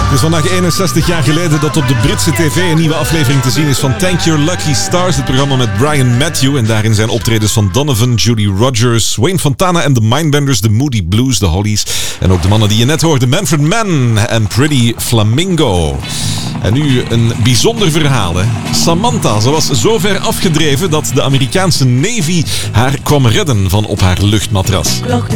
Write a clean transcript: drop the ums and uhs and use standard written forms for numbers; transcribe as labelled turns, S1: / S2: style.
S1: Het is vandaag 61 jaar geleden dat op de Britse tv een nieuwe aflevering te zien is van Thank Your Lucky Stars. Het programma met Brian Matthew. En daarin zijn optredens van Donovan, Judy Rogers, Wayne Fontana en de Mindbenders, de Moody Blues, de Hollies. En ook de mannen die je net hoorde, Manfred Mann en Pretty Flamingo. En nu een bijzonder verhaal. Hè? Samantha, ze was zo ver afgedreven dat de Amerikaanse Navy haar kwam redden van op haar luchtmatras.